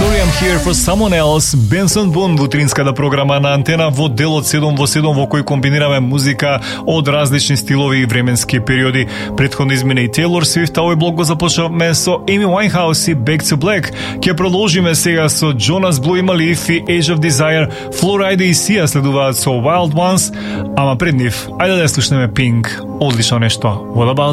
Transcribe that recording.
Sorry I'm here for someone else, Benson Boone во утринската програма на Антена во делот 7 во 7 во кој комбинираме музика од различни стилови и временски периоди. Претходно измина и Taylor Swift, а овој блок го започнавме со Amy Winehouse и Back to Black. Ќе продолжиме сега со Jonas Blue и Malif и Age of Desire, Florida и Sia следуваат со Wild Ones, ама пред нив, ајде да слушнеме Pink, одлично нешто. What about